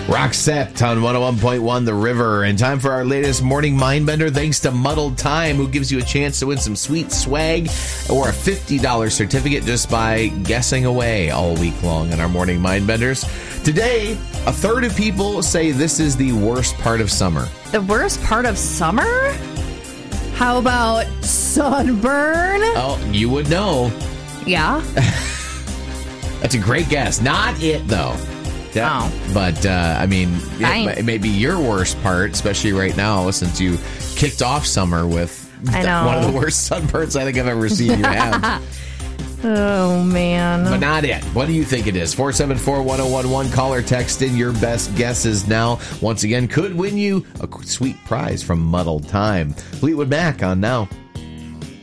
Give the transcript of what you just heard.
Roxette on 101.1 The River. And time for our latest morning Mindbender, thanks to Muddled Time, who gives you a chance to win some sweet swag or a $50 certificate just by guessing away all week long in our morning Mindbenders. Today, a third of people say this is the worst part of summer. The worst part of summer? How about sunburn? Oh, you would know. Yeah. That's a great guess. Not it, though. Yeah, Oh. But, I mean, it may be your worst part, especially right now, since you kicked off summer with I know. one of the worst sunburns I think I've ever seen you have. Oh, man. But not it. What do you think it is? 474-1011. Call or text in your best guesses now. Once again, could win you a sweet prize from Muddled Time. Fleetwood Mac on now.